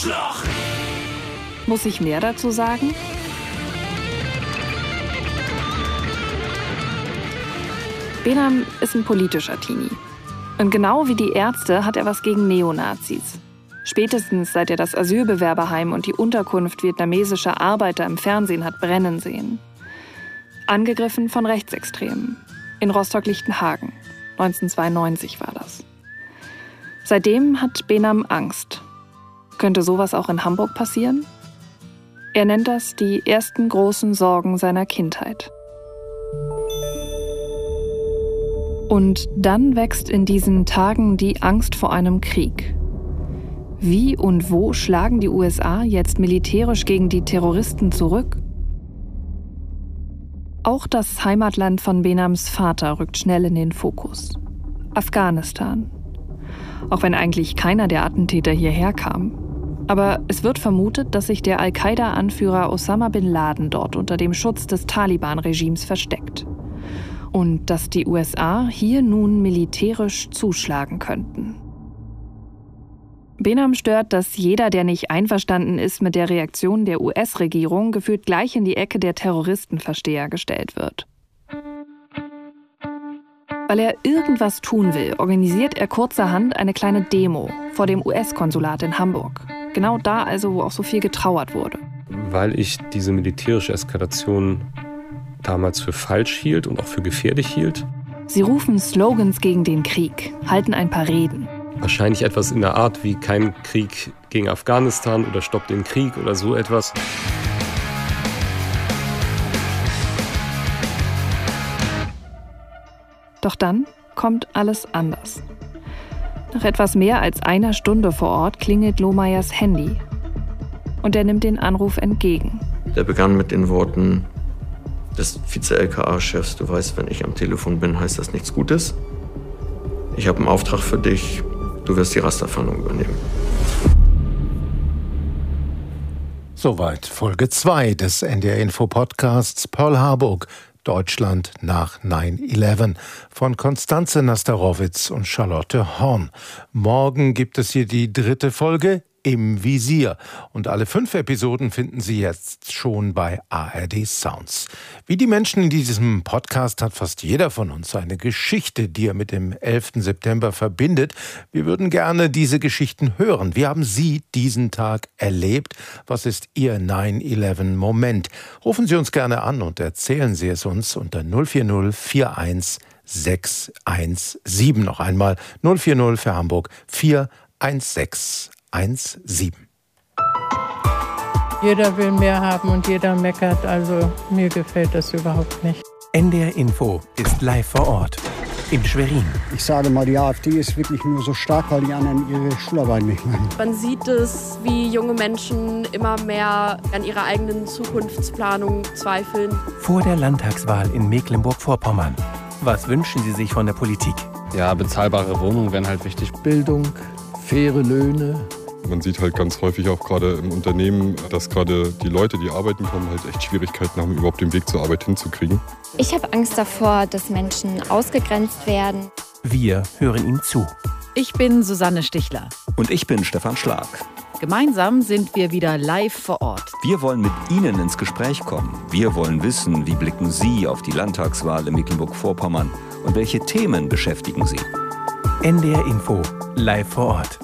Arschloch! Muss ich mehr dazu sagen? Behnam ist ein politischer Teenie. Und genau wie die Ärzte hat er was gegen Neonazis. Spätestens seit er das Asylbewerberheim und die Unterkunft vietnamesischer Arbeiter im Fernsehen hat brennen sehen. Angegriffen von Rechtsextremen. In Rostock-Lichtenhagen. 1992 war das. Seitdem hat Behnam Angst. Könnte sowas auch in Hamburg passieren? Er nennt das die ersten großen Sorgen seiner Kindheit. Und dann wächst in diesen Tagen die Angst vor einem Krieg. Wie und wo schlagen die USA jetzt militärisch gegen die Terroristen zurück? Auch das Heimatland von Behnams Vater rückt schnell in den Fokus. Afghanistan. Auch wenn eigentlich keiner der Attentäter hierher kam. Aber es wird vermutet, dass sich der Al-Qaida-Anführer Osama bin Laden dort unter dem Schutz des Taliban-Regimes versteckt. Und dass die USA hier nun militärisch zuschlagen könnten. Behnam stört, dass jeder, der nicht einverstanden ist mit der Reaktion der US-Regierung, gefühlt gleich in die Ecke der Terroristenversteher gestellt wird. Weil er irgendwas tun will, organisiert er kurzerhand eine kleine Demo vor dem US-Konsulat in Hamburg. Genau da also, wo auch so viel getrauert wurde. Weil ich diese militärische Eskalation damals für falsch hielt und auch für gefährlich hielt. Sie rufen Slogans gegen den Krieg, halten ein paar Reden. Wahrscheinlich etwas in der Art wie kein Krieg gegen Afghanistan oder Stopp den Krieg oder so etwas. Doch dann kommt alles anders. Nach etwas mehr als einer Stunde vor Ort klingelt Lohmeyers Handy. Und er nimmt den Anruf entgegen. Der begann mit den Worten des Vize-LKA-Chefs: Du weißt, wenn ich am Telefon bin, heißt das nichts Gutes. Ich habe einen Auftrag für dich. Du wirst die Rasterfahndung übernehmen. Soweit Folge 2 des NDR-Info-Podcasts Pearl Harbor, Deutschland nach 9/11 von Konstanze Nasterowitz und Charlotte Horn. Morgen gibt es hier die 3. Folge im Visier. Und alle 5 Episoden finden Sie jetzt schon bei ARD Sounds. Wie die Menschen in diesem Podcast hat fast jeder von uns eine Geschichte, die er mit dem 11. September verbindet. Wir würden gerne diese Geschichten hören. Wie haben Sie diesen Tag erlebt? Was ist Ihr 9/11-Moment? Rufen Sie uns gerne an und erzählen Sie es uns unter 040 41 617. Noch einmal 040 für Hamburg 41617. Jeder will mehr haben und jeder meckert, also mir gefällt das überhaupt nicht. NDR Info ist live vor Ort in Schwerin. Ich sage mal, die AfD ist wirklich nur so stark, weil die anderen ihre Schularbeit nicht machen. Man sieht es, wie junge Menschen immer mehr an ihrer eigenen Zukunftsplanung zweifeln. Vor der Landtagswahl in Mecklenburg-Vorpommern. Was wünschen Sie sich von der Politik? Ja, bezahlbare Wohnungen wären halt wichtig. Bildung, faire Löhne. Man sieht halt ganz häufig auch gerade im Unternehmen, dass gerade die Leute, die arbeiten kommen, halt echt Schwierigkeiten haben, überhaupt den Weg zur Arbeit hinzukriegen. Ich habe Angst davor, dass Menschen ausgegrenzt werden. Wir hören ihm zu. Ich bin Susanne Stichler. Und ich bin Stefan Schlag. Gemeinsam sind wir wieder live vor Ort. Wir wollen mit Ihnen ins Gespräch kommen. Wir wollen wissen, wie blicken Sie auf die Landtagswahl in Mecklenburg-Vorpommern und welche Themen beschäftigen Sie? NDR Info, live vor Ort.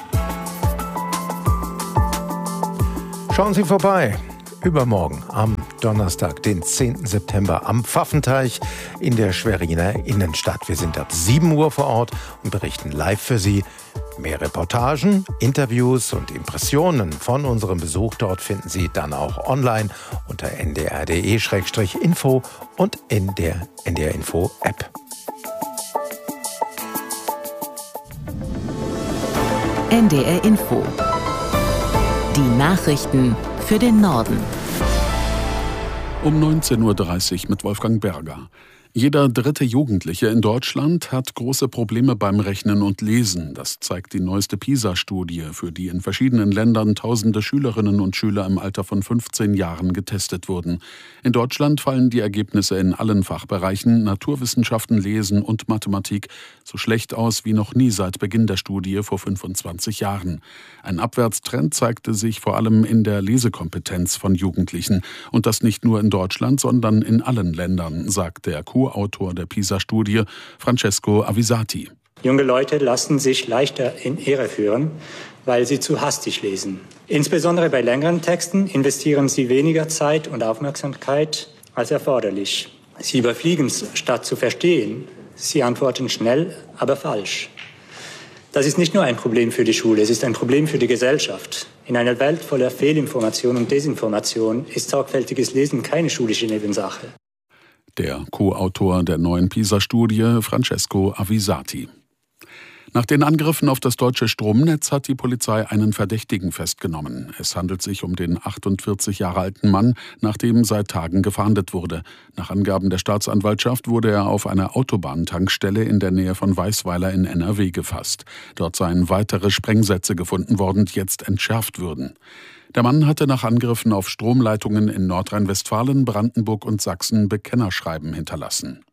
Schauen Sie vorbei. Übermorgen am Donnerstag, den 10. September am Pfaffenteich in der Schweriner Innenstadt. Wir sind ab 7 Uhr vor Ort und berichten live für Sie. Mehr Reportagen, Interviews und Impressionen von unserem Besuch dort finden Sie dann auch online unter ndr.de/info und in der NDR Info App. NDR Info. Die Nachrichten für den Norden. Um 19.30 Uhr mit Wolfgang Berger. Jeder dritte Jugendliche in Deutschland hat große Probleme beim Rechnen und Lesen. Das zeigt die neueste PISA-Studie, für die in verschiedenen Ländern tausende Schülerinnen und Schüler im Alter von 15 Jahren getestet wurden. In Deutschland fallen die Ergebnisse in allen Fachbereichen Naturwissenschaften, Lesen und Mathematik so schlecht aus wie noch nie seit Beginn der Studie vor 25 Jahren. Ein Abwärtstrend zeigte sich vor allem in der Lesekompetenz von Jugendlichen. Und das nicht nur in Deutschland, sondern in allen Ländern, sagt der Co-Autor der PISA-Studie, Francesco Avisati. Junge Leute lassen sich leichter in Irre führen, weil sie zu hastig lesen. Insbesondere bei längeren Texten investieren sie weniger Zeit und Aufmerksamkeit als erforderlich. Sie überfliegen statt zu verstehen. Sie antworten schnell, aber falsch. Das ist nicht nur ein Problem für die Schule, es ist ein Problem für die Gesellschaft. In einer Welt voller Fehlinformation und Desinformation ist sorgfältiges Lesen keine schulische Nebensache. Der Co-Autor der neuen PISA-Studie, Francesco Avisati. Nach den Angriffen auf das deutsche Stromnetz hat die Polizei einen Verdächtigen festgenommen. Es handelt sich um den 48 Jahre alten Mann, nach dem seit Tagen gefahndet wurde. Nach Angaben der Staatsanwaltschaft wurde er auf einer Autobahntankstelle in der Nähe von Weißweiler in NRW gefasst. Dort seien weitere Sprengsätze gefunden worden, die jetzt entschärft würden. Der Mann hatte nach Angriffen auf Stromleitungen in Nordrhein-Westfalen, Brandenburg und Sachsen Bekennerschreiben hinterlassen.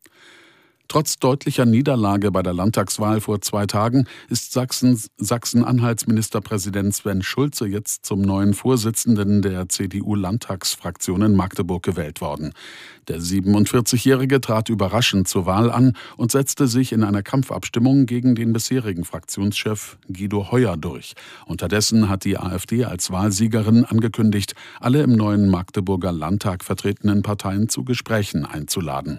Trotz deutlicher Niederlage bei der Landtagswahl vor 2 Tagen ist Sachsen-Anhalts Ministerpräsident Sven Schulze jetzt zum neuen Vorsitzenden der CDU-Landtagsfraktion in Magdeburg gewählt worden. Der 47-Jährige trat überraschend zur Wahl an und setzte sich in einer Kampfabstimmung gegen den bisherigen Fraktionschef Guido Heuer durch. Unterdessen hat die AfD als Wahlsiegerin angekündigt, alle im neuen Magdeburger Landtag vertretenen Parteien zu Gesprächen einzuladen.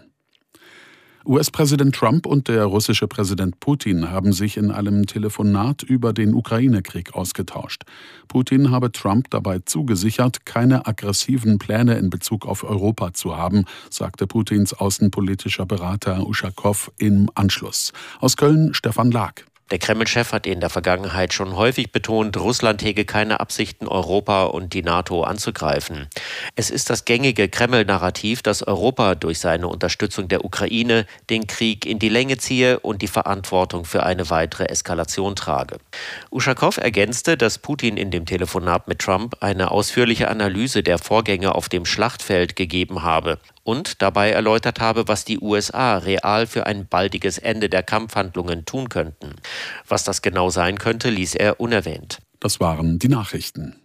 US-Präsident Trump und der russische Präsident Putin haben sich in einem Telefonat über den Ukraine-Krieg ausgetauscht. Putin habe Trump dabei zugesichert, keine aggressiven Pläne in Bezug auf Europa zu haben, sagte Putins außenpolitischer Berater Uschakow im Anschluss. Aus Köln Stefan Lag. Der Kreml-Chef hat in der Vergangenheit schon häufig betont, Russland hege keine Absichten, Europa und die NATO anzugreifen. Es ist das gängige Kreml-Narrativ, dass Europa durch seine Unterstützung der Ukraine den Krieg in die Länge ziehe und die Verantwortung für eine weitere Eskalation trage. Uschakow ergänzte, dass Putin in dem Telefonat mit Trump eine ausführliche Analyse der Vorgänge auf dem Schlachtfeld gegeben habe und dabei erläutert habe, was die USA real für ein baldiges Ende der Kampfhandlungen tun könnten. Was das genau sein könnte, ließ er unerwähnt. Das waren die Nachrichten.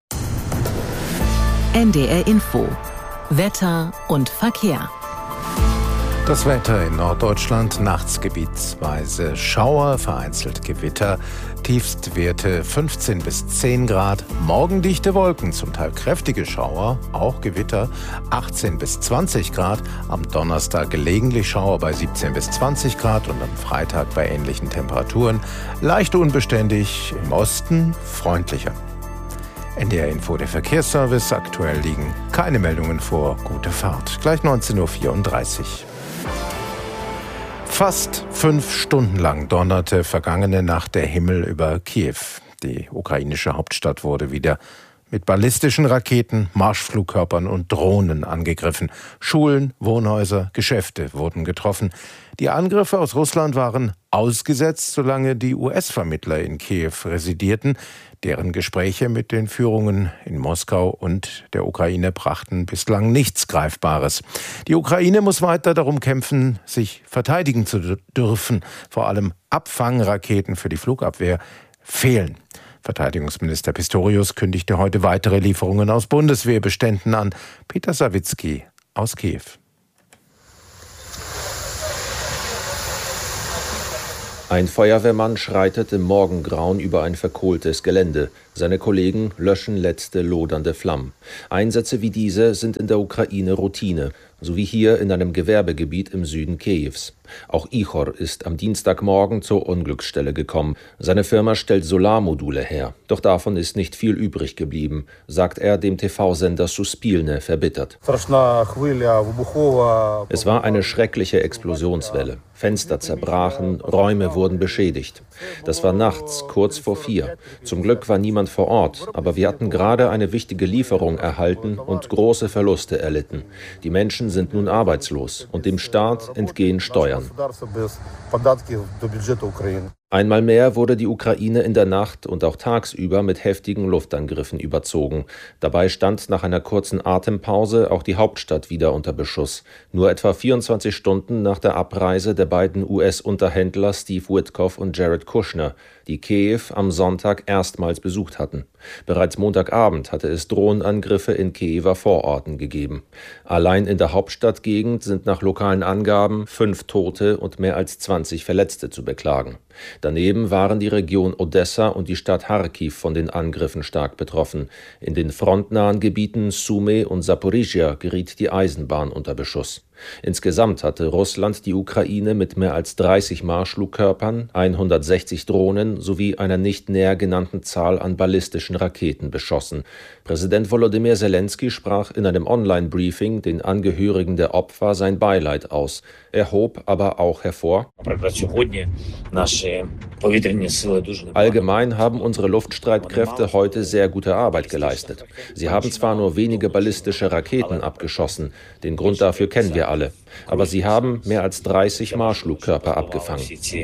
NDR Info. Wetter und Verkehr. Das Wetter in Norddeutschland, nachts gebietsweise Schauer, vereinzelt Gewitter, Tiefstwerte 15 bis 10 Grad, morgen dichte Wolken, zum Teil kräftige Schauer, auch Gewitter, 18 bis 20 Grad, am Donnerstag gelegentlich Schauer bei 17 bis 20 Grad und am Freitag bei ähnlichen Temperaturen, leicht unbeständig, im Osten freundlicher. NDR Info, der Verkehrsservice, aktuell liegen keine Meldungen vor, gute Fahrt, gleich 19.34 Uhr. Fast 5 Stunden lang donnerte vergangene Nacht der Himmel über Kiew. Die ukrainische Hauptstadt wurde wieder mit ballistischen Raketen, Marschflugkörpern und Drohnen angegriffen. Schulen, Wohnhäuser, Geschäfte wurden getroffen. Die Angriffe aus Russland waren ausgesetzt, solange die US-Vermittler in Kiew residierten. Deren Gespräche mit den Führungen in Moskau und der Ukraine brachten bislang nichts Greifbares. Die Ukraine muss weiter darum kämpfen, sich verteidigen zu dürfen. Vor allem Abfangraketen für die Flugabwehr fehlen. Verteidigungsminister Pistorius kündigte heute weitere Lieferungen aus Bundeswehrbeständen an. Peter Sawicki aus Kiew. Ein Feuerwehrmann schreitet im Morgengrauen über ein verkohltes Gelände. Seine Kollegen löschen letzte lodernde Flammen. Einsätze wie diese sind in der Ukraine Routine, so wie hier in einem Gewerbegebiet im Süden Kiews. Auch Ihor ist am Dienstagmorgen zur Unglücksstelle gekommen. Seine Firma stellt Solarmodule her. Doch davon ist nicht viel übrig geblieben, sagt er dem TV-Sender Suspilne verbittert. Es war eine schreckliche Explosionswelle. Fenster zerbrachen, Räume wurden beschädigt. Das war nachts, kurz vor 4. Zum Glück war niemand vor Ort, aber wir hatten gerade eine wichtige Lieferung erhalten und große Verluste erlitten. Die Menschen Menschen sind nun arbeitslos und dem Staat entgehen Steuern. Einmal mehr wurde die Ukraine in der Nacht und auch tagsüber mit heftigen Luftangriffen überzogen. Dabei stand nach einer kurzen Atempause auch die Hauptstadt wieder unter Beschuss. Nur etwa 24 Stunden nach der Abreise der beiden US-Unterhändler Steve Witkoff und Jared Kushner, die Kiew am Sonntag erstmals besucht hatten. Bereits Montagabend hatte es Drohnenangriffe in Kiewer Vororten gegeben. Allein in der Hauptstadtgegend sind nach lokalen Angaben 5 Tote und mehr als 20 Verletzte zu beklagen. Daneben waren die Region Odessa und die Stadt Charkiw von den Angriffen stark betroffen. In den frontnahen Gebieten Sumy und Saporizhia geriet die Eisenbahn unter Beschuss. Insgesamt hatte Russland die Ukraine mit mehr als 30 Marschflugkörpern, 160 Drohnen sowie einer nicht näher genannten Zahl an ballistischen Raketen beschossen. Präsident Volodymyr Zelensky sprach in einem Online-Briefing den Angehörigen der Opfer sein Beileid aus. Er hob aber auch hervor: Allgemein haben unsere Luftstreitkräfte heute sehr gute Arbeit geleistet. Sie haben zwar nur wenige ballistische Raketen abgeschossen, den Grund dafür kennen wir alle, aber sie haben mehr als 30 Marschflugkörper abgefangen.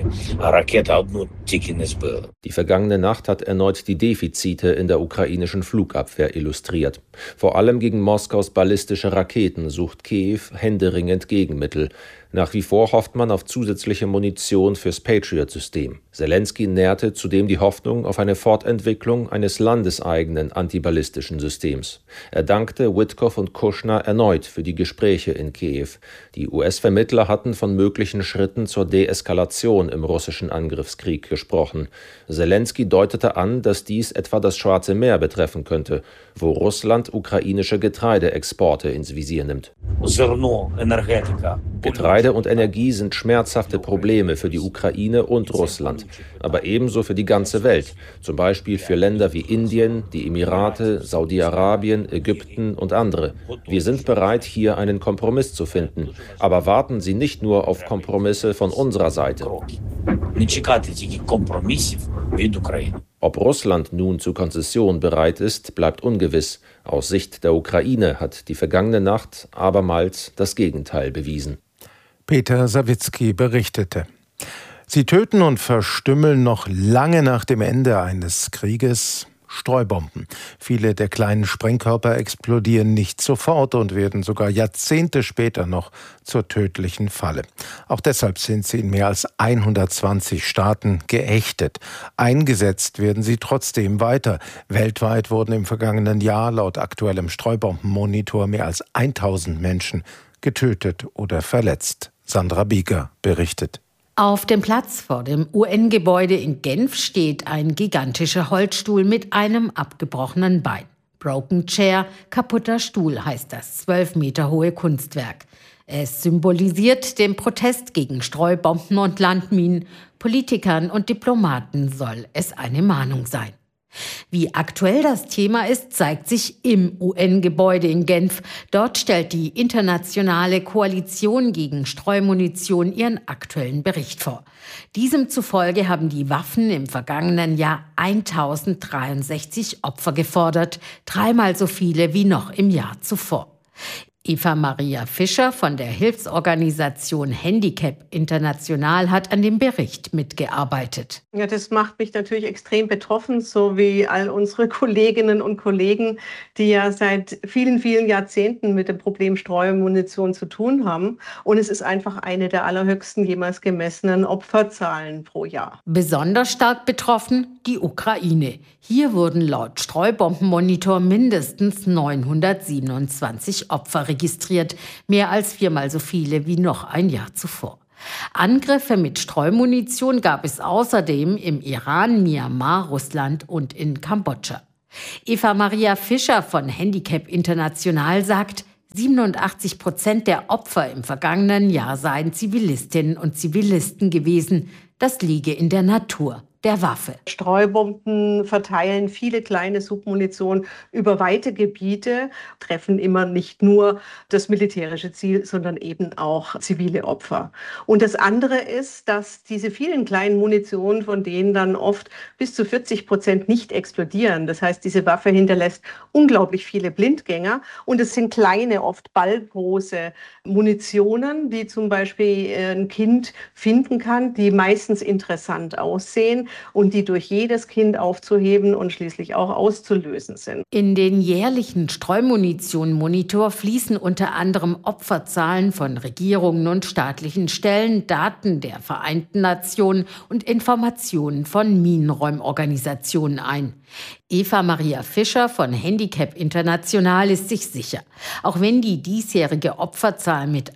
Die vergangene Nacht hat erneut die Defizite in der ukrainischen Flugabwehr illustriert. Vor allem gegen Moskaus ballistische Raketen sucht Kiew händeringend Gegenmittel. Nach wie vor hofft man auf zusätzliche Munition fürs Patriot-System. Zelensky nährte zudem die Hoffnung auf eine Fortentwicklung eines landeseigenen antiballistischen Systems. Er dankte Witkoff und Kushner erneut für die Gespräche in Kiew. Die US-Vermittler hatten von möglichen Schritten zur Deeskalation im russischen Angriffskrieg gesprochen. Zelensky deutete an, dass dies etwa das Schwarze Meer betreffen könnte, wo Russland ukrainische Getreideexporte ins Visier nimmt. Getreide und Energie sind schmerzhafte Probleme für die Ukraine und Russland, aber ebenso für die ganze Welt, zum Beispiel für Länder wie Indien, die Emirate, Saudi-Arabien, Ägypten und andere. Wir sind bereit, hier einen Kompromiss zu finden, aber warten Sie nicht nur auf Kompromisse von unserer Seite. Ob Russland nun zu Konzession bereit ist, bleibt ungewiss. Aus Sicht der Ukraine hat die vergangene Nacht abermals das Gegenteil bewiesen. Peter Sawicki berichtete. Sie töten und verstümmeln noch lange nach dem Ende eines Krieges Streubomben. Viele der kleinen Sprengkörper explodieren nicht sofort und werden sogar Jahrzehnte später noch zur tödlichen Falle. Auch deshalb sind sie in mehr als 120 Staaten geächtet. Eingesetzt werden sie trotzdem weiter. Weltweit wurden im vergangenen Jahr laut aktuellem Streubombenmonitor mehr als 1000 Menschen getötet oder verletzt. Sandra Bieger berichtet. Auf dem Platz vor dem UN-Gebäude in Genf steht ein gigantischer Holzstuhl mit einem abgebrochenen Bein. Broken Chair, kaputter Stuhl heißt das 12 Meter hohe Kunstwerk. Es symbolisiert den Protest gegen Streubomben und Landminen. Politikern und Diplomaten soll es eine Mahnung sein. Wie aktuell das Thema ist, zeigt sich im UN-Gebäude in Genf. Dort stellt die internationale Koalition gegen Streumunition ihren aktuellen Bericht vor. Diesem zufolge haben die Waffen im vergangenen Jahr 1063 Opfer gefordert, 3-mal so viele wie noch im Jahr zuvor. Eva Maria Fischer von der Hilfsorganisation Handicap International hat an dem Bericht mitgearbeitet. Ja, das macht mich natürlich extrem betroffen, so wie all unsere Kolleginnen und Kollegen, die ja seit vielen, vielen Jahrzehnten mit dem Problem Streumunition zu tun haben. Und es ist einfach eine der allerhöchsten jemals gemessenen Opferzahlen pro Jahr. Besonders stark betroffen die Ukraine. Hier wurden laut Streubombenmonitor mindestens 927 Opfer registriert, mehr als 4-mal so viele wie noch ein Jahr zuvor. Angriffe mit Streumunition gab es außerdem im Iran, Myanmar, Russland und in Kambodscha. Eva Maria Fischer von Handicap International sagt, 87% der Opfer im vergangenen Jahr seien Zivilistinnen und Zivilisten gewesen. Das liege in der Natur der Waffe. Streubomben verteilen viele kleine Submunition über weite Gebiete, treffen immer nicht nur das militärische Ziel, sondern eben auch zivile Opfer. Und das andere ist, dass diese vielen kleinen Munition, von denen dann oft bis zu 40% nicht explodieren. Das heißt, diese Waffe hinterlässt unglaublich viele Blindgänger und es sind kleine, oft ballgroße Munitionen, die zum Beispiel ein Kind finden kann, die meistens interessant aussehen und die durch jedes Kind aufzuheben und schließlich auch auszulösen sind. In den jährlichen Streumunition-Monitor fließen unter anderem Opferzahlen von Regierungen und staatlichen Stellen, Daten der Vereinten Nationen und Informationen von Minenräumorganisationen ein. Eva Maria Fischer von Handicap International ist sich sicher, auch wenn die diesjährige Opferzahl mit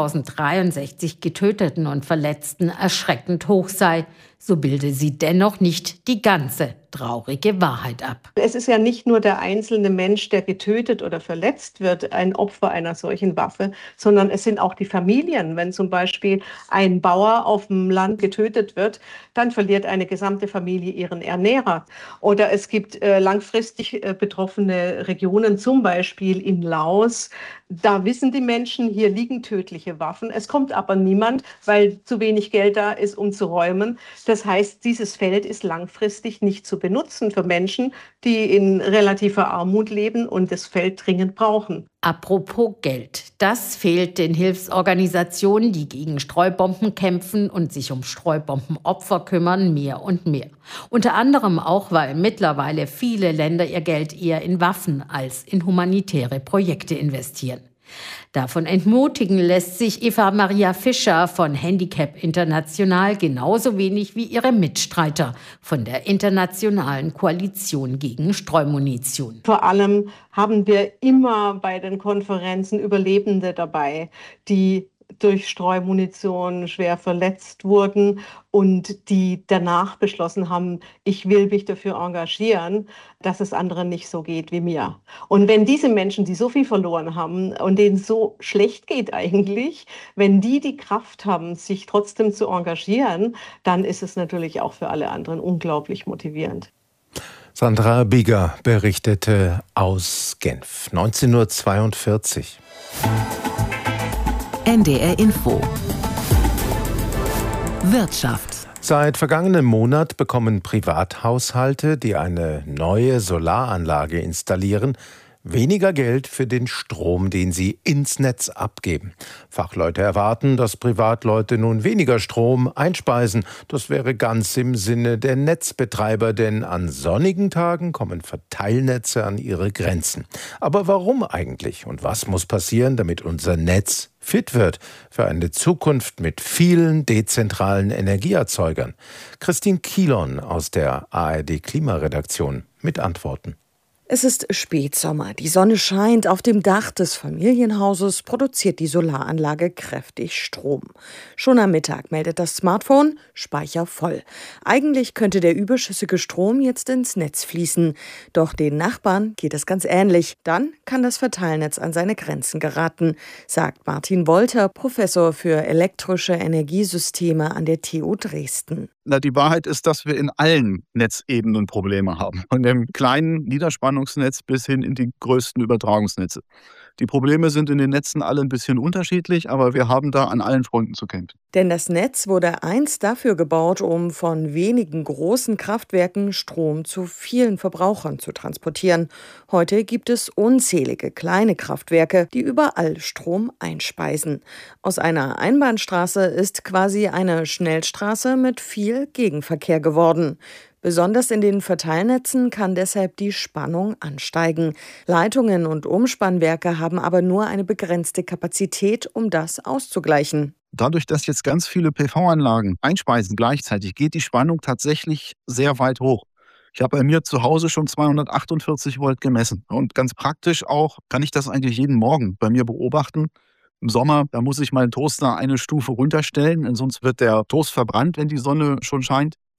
1063 Getöteten und Verletzten erschreckend hoch sei, so bilde sie dennoch nicht die ganze traurige Wahrheit ab. Es ist ja nicht nur der einzelne Mensch, der getötet oder verletzt wird, ein Opfer einer solchen Waffe, sondern es sind auch die Familien. Wenn zum Beispiel ein Bauer auf dem Land getötet wird, dann verliert eine gesamte Familie ihren Ernährer. Oder es gibt langfristig betroffene Regionen, zum Beispiel in Laos. Da wissen die Menschen, hier liegen tödliche Waffen. Es kommt aber niemand, weil zu wenig Geld da ist, um zu räumen. Das heißt, dieses Feld ist langfristig nicht zu benutzen für Menschen, die in relativer Armut leben und das Feld dringend brauchen. Apropos Geld. Das fehlt den Hilfsorganisationen, die gegen Streubomben kämpfen und sich um Streubombenopfer kümmern, mehr und mehr. Unter anderem auch, weil mittlerweile viele Länder ihr Geld eher in Waffen als in humanitäre Projekte investieren. Davon entmutigen lässt sich Eva Maria Fischer von Handicap International genauso wenig wie ihre Mitstreiter von der Internationalen Koalition gegen Streumunition. Vor allem haben wir immer bei den Konferenzen Überlebende dabei, die durch Streumunition schwer verletzt wurden und die danach beschlossen haben, ich will mich dafür engagieren, dass es anderen nicht so geht wie mir. Und wenn diese Menschen, die so viel verloren haben und denen so schlecht geht eigentlich, wenn die Kraft haben, sich trotzdem zu engagieren, dann ist es natürlich auch für alle anderen unglaublich motivierend. Sandra Bieger berichtete aus Genf, 19:42 Uhr. NDR Info. Wirtschaft. Seit vergangenem Monat bekommen Privathaushalte, die eine neue Solaranlage installieren, weniger Geld für den Strom, den sie ins Netz abgeben. Fachleute erwarten, dass Privatleute nun weniger Strom einspeisen. Das wäre ganz im Sinne der Netzbetreiber, denn an sonnigen Tagen kommen Verteilnetze an ihre Grenzen. Aber warum eigentlich? Und was muss passieren, damit unser Netz fit wird für eine Zukunft mit vielen dezentralen Energieerzeugern? Christine Kielon aus der ARD-Klimaredaktion mit Antworten. Es ist Spätsommer, die Sonne scheint, auf dem Dach des Familienhauses produziert die Solaranlage kräftig Strom. Schon am Mittag meldet das Smartphone, Speicher voll. Eigentlich könnte der überschüssige Strom jetzt ins Netz fließen. Doch den Nachbarn geht es ganz ähnlich. Dann kann das Verteilnetz an seine Grenzen geraten, sagt Martin Wolter, Professor für elektrische Energiesysteme an der TU Dresden. Die Wahrheit ist, dass wir in allen Netzebenen Probleme haben. Von dem kleinen Niederspannungsnetz bis hin in die größten Übertragungsnetze. Die Probleme sind in den Netzen alle ein bisschen unterschiedlich, aber wir haben da an allen Fronten zu kämpfen. Denn das Netz wurde einst dafür gebaut, um von wenigen großen Kraftwerken Strom zu vielen Verbrauchern zu transportieren. Heute gibt es unzählige kleine Kraftwerke, die überall Strom einspeisen. Aus einer Einbahnstraße ist quasi eine Schnellstraße mit viel Gegenverkehr geworden. Besonders in den Verteilnetzen kann deshalb die Spannung ansteigen. Leitungen und Umspannwerke haben aber nur eine begrenzte Kapazität, um das auszugleichen. Dadurch, dass jetzt ganz viele PV-Anlagen einspeisen gleichzeitig, geht die Spannung tatsächlich sehr weit hoch. Ich habe bei mir zu Hause schon 248 Volt gemessen. Und ganz praktisch auch kann ich das eigentlich jeden Morgen bei mir beobachten. Im Sommer, da muss ich meinen Toaster eine Stufe runterstellen, sonst wird der Toast verbrannt, wenn die Sonne schon scheint.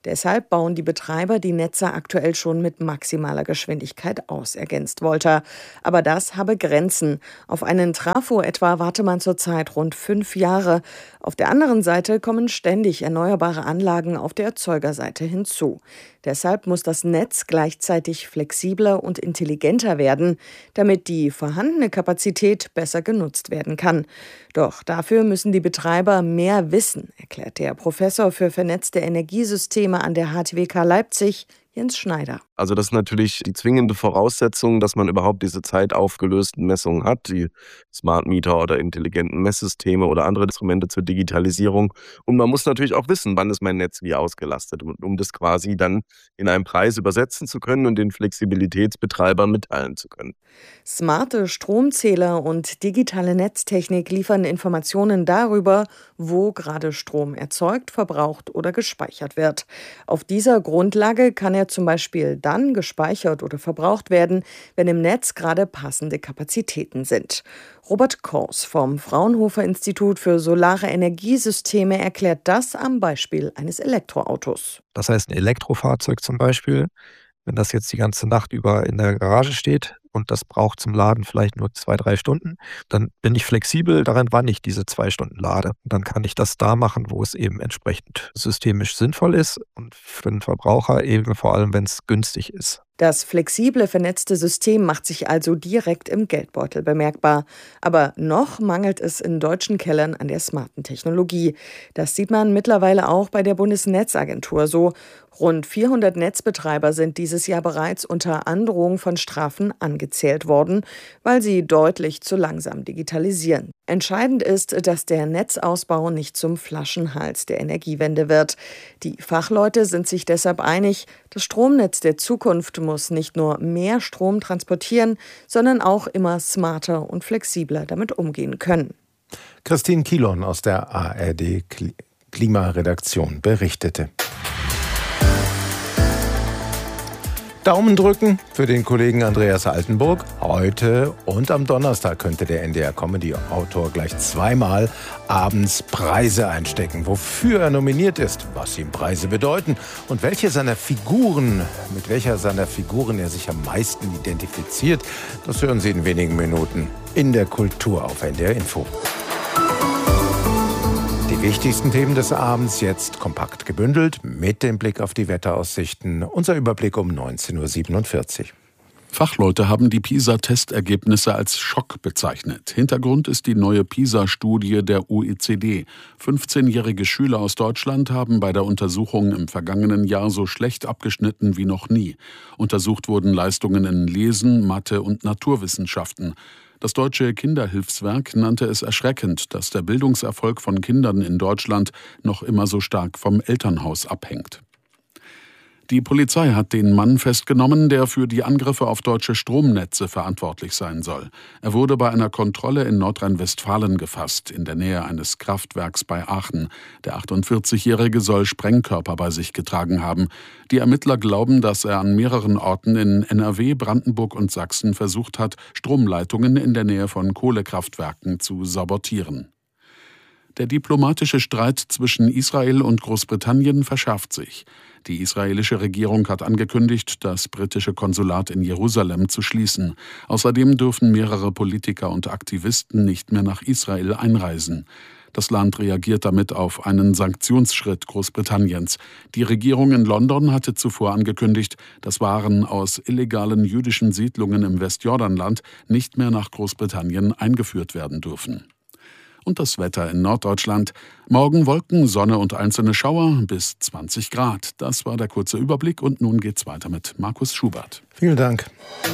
Deshalb bauen die Betreiber die Netze aktuell schon mit maximaler Geschwindigkeit aus, ergänzt Wolter. Aber das habe Grenzen. Auf einen Trafo etwa warte man zurzeit rund 5 Jahre. Auf der anderen Seite kommen ständig erneuerbare Anlagen auf der Erzeugerseite hinzu. Deshalb muss das Netz gleichzeitig flexibler und intelligenter werden, damit die vorhandene Kapazität besser genutzt werden kann. Doch dafür müssen die Betreiber mehr wissen, erklärt der Professor für vernetzte Energiesysteme an der HTWK Leipzig, Jens Schneider. Also das ist natürlich die zwingende Voraussetzung, dass man überhaupt diese zeitaufgelösten Messungen hat, die Smart Meter oder intelligenten Messsysteme oder andere Instrumente zur Digitalisierung. Und man muss natürlich auch wissen, wann ist mein Netz wie ausgelastet, um das quasi dann in einen Preis übersetzen zu können und den Flexibilitätsbetreibern mitteilen zu können. Smarte Stromzähler und digitale Netztechnik liefern Informationen darüber, wo gerade Strom erzeugt, verbraucht oder gespeichert wird. Auf dieser Grundlage kann er zum Beispiel dann gespeichert oder verbraucht werden, wenn im Netz gerade passende Kapazitäten sind. Robert Kors vom Fraunhofer Institut für Solare Energiesysteme erklärt das am Beispiel eines Elektroautos. Das heißt, ein Elektrofahrzeug zum Beispiel, wenn das jetzt die ganze Nacht über in der Garage steht und das braucht zum Laden vielleicht nur 2-3 Stunden, dann bin ich flexibel daran, wann ich diese 2 Stunden lade. Und dann kann ich das da machen, wo es eben entsprechend systemisch sinnvoll ist und für den Verbraucher eben vor allem, wenn es günstig ist. Das flexible, vernetzte System macht sich also direkt im Geldbeutel bemerkbar. Aber noch mangelt es in deutschen Kellern an der smarten Technologie. Das sieht man mittlerweile auch bei der Bundesnetzagentur so. Rund 400 Netzbetreiber sind dieses Jahr bereits unter Androhung von Strafen angezählt worden, weil sie deutlich zu langsam digitalisieren. Entscheidend ist, dass der Netzausbau nicht zum Flaschenhals der Energiewende wird. Die Fachleute sind sich deshalb einig, das Stromnetz der Zukunft muss nicht nur mehr Strom transportieren, sondern auch immer smarter und flexibler damit umgehen können. Christine Kilon aus der ARD Klimaredaktion berichtete. Daumen drücken für den Kollegen Andreas Altenburg. Heute und am Donnerstag könnte der NDR-Comedy-Autor gleich zweimal abends Preise einstecken. Wofür er nominiert ist, was ihm Preise bedeuten und mit welcher seiner Figuren er sich am meisten identifiziert, das hören Sie in wenigen Minuten in der Kultur auf NDR Info. Die wichtigsten Themen des Abends jetzt kompakt gebündelt mit dem Blick auf die Wetteraussichten. Unser Überblick um 19:47 Uhr. Fachleute haben die PISA-Testergebnisse als Schock bezeichnet. Hintergrund ist die neue PISA-Studie der OECD. 15-jährige Schüler aus Deutschland haben bei der Untersuchung im vergangenen Jahr so schlecht abgeschnitten wie noch nie. Untersucht wurden Leistungen in Lesen, Mathe und Naturwissenschaften. Das Deutsche Kinderhilfswerk nannte es erschreckend, dass der Bildungserfolg von Kindern in Deutschland noch immer so stark vom Elternhaus abhängt. Die Polizei hat den Mann festgenommen, der für die Angriffe auf deutsche Stromnetze verantwortlich sein soll. Er wurde bei einer Kontrolle in Nordrhein-Westfalen gefasst, in der Nähe eines Kraftwerks bei Aachen. Der 48-Jährige soll Sprengkörper bei sich getragen haben. Die Ermittler glauben, dass er an mehreren Orten in NRW, Brandenburg und Sachsen versucht hat, Stromleitungen in der Nähe von Kohlekraftwerken zu sabotieren. Der diplomatische Streit zwischen Israel und Großbritannien verschärft sich. Die israelische Regierung hat angekündigt, das britische Konsulat in Jerusalem zu schließen. Außerdem dürfen mehrere Politiker und Aktivisten nicht mehr nach Israel einreisen. Das Land reagiert damit auf einen Sanktionsschritt Großbritanniens. Die Regierung in London hatte zuvor angekündigt, dass Waren aus illegalen jüdischen Siedlungen im Westjordanland nicht mehr nach Großbritannien eingeführt werden dürfen. Und das Wetter in Norddeutschland. Morgen Wolken, Sonne und einzelne Schauer bis 20 Grad. Das war der kurze Überblick und nun geht's weiter mit Markus Schubert. Vielen Dank.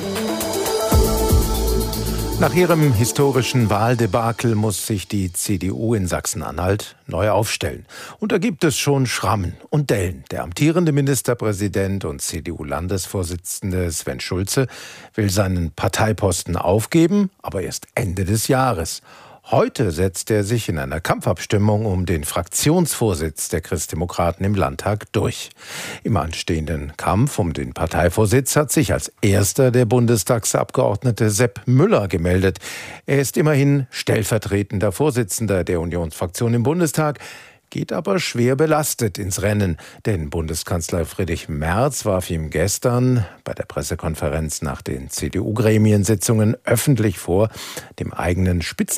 Nach ihrem historischen Wahldebakel muss sich die CDU in Sachsen-Anhalt neu aufstellen. Und da gibt es schon Schrammen und Dellen. Der amtierende Ministerpräsident und CDU-Landesvorsitzende Sven Schulze will seinen Parteiposten aufgeben, aber erst Ende des Jahres. Heute setzt er sich in einer Kampfabstimmung um den Fraktionsvorsitz der Christdemokraten im Landtag durch. Im anstehenden Kampf um den Parteivorsitz hat sich als erster der Bundestagsabgeordnete Sepp Müller gemeldet. Er ist immerhin stellvertretender Vorsitzender der Unionsfraktion im Bundestag. geht aber schwer belastet ins Rennen. Denn Bundeskanzler Friedrich Merz warf ihm gestern bei der Pressekonferenz nach den CDU-Gremiensitzungen öffentlich vor, dem eigenen